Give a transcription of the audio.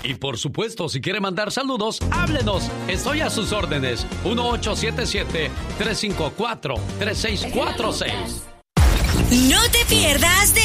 Y por supuesto, si quiere mandar saludos, háblenos. Estoy a sus órdenes. 1877-354-3646. No te pierdas de